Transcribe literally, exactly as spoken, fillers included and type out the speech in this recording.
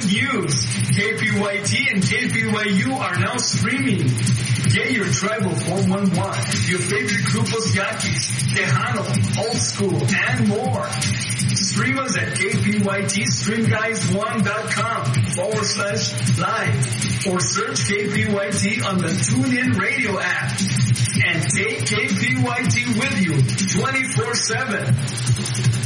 news. K P Y T and K P Y U are now streaming. Get your Tribal four one one, your favorite Grupos Yaquis, Tejano, Old School, and more. Stream us at K P Y T stream guys one dot com forward slash live or search K P Y T on the TuneIn Radio app and take K P Y T with you twenty-four seven.